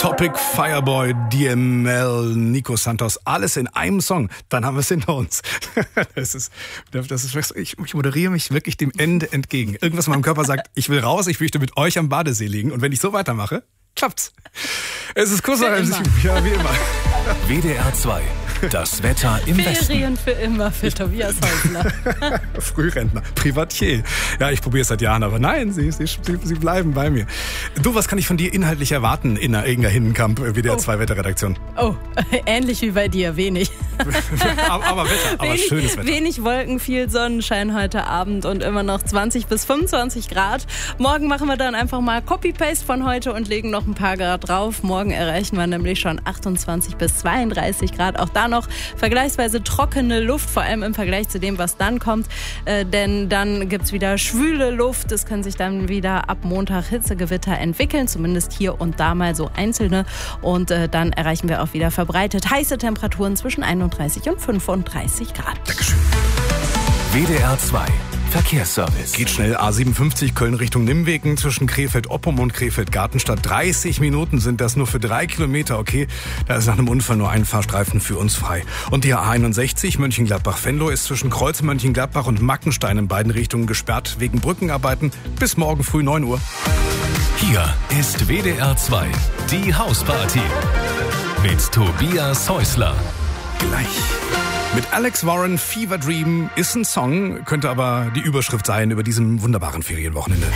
Topic, Fireboy, DML, Nico Santos, alles in einem Song. Dann haben wir es hinter uns. Ich moderiere mich wirklich dem Ende entgegen. Irgendwas in meinem Körper sagt, ich will raus, ich möchte mit euch am Badesee liegen. Und wenn ich so weitermache, klappt's. Es ist kurz nach einem Sieg. Ja, wie immer. WDR 2. Das Wetter im Westen. Ferien für immer für Tobias Häusler. Frührentner, Privatier. Ja, ich probiere es seit Jahren, aber nein, sie bleiben bei mir. Du, was kann ich von dir inhaltlich erwarten in der Inga Hinnenkamp, WDR 2 Wetterredaktion? Oh, ähnlich wie bei dir, wenig. aber Wetter, aber schönes Wetter. Wenig Wolken, viel Sonnenschein heute Abend und immer noch 20 bis 25 Grad. Morgen machen wir dann einfach mal Copy-Paste von heute und legen noch ein paar Grad drauf. Morgen erreichen wir nämlich schon 28 bis 32 Grad. Auch da noch vergleichsweise trockene Luft, vor allem im Vergleich zu dem, was dann kommt. Denn dann gibt's wieder schwüle Luft. Es können sich dann wieder ab Montag Hitzegewitter entwickeln, zumindest hier und da mal so einzelne. Und dann erreichen wir auch wieder verbreitet heiße Temperaturen zwischen 31 und 35 Grad. Dankeschön. WDR 2. Verkehrsservice. Geht schnell. A57 Köln Richtung Nimwegen zwischen Krefeld-Oppum und Krefeld-Gartenstadt. 30 Minuten sind das nur für 3 Kilometer. Okay, da ist nach einem Unfall nur ein Fahrstreifen für uns frei. Und die A61 Mönchengladbach-Venlo ist zwischen Kreuz Mönchengladbach und Mackenstein in beiden Richtungen gesperrt wegen Brückenarbeiten bis morgen früh 9 Uhr. Hier ist WDR 2. Die Hausparty. Mit Tobias Häusler. Gleich. Mit Alex Warren, Fever Dream ist ein Song, könnte aber die Überschrift sein über diesem wunderbaren Ferienwochenende.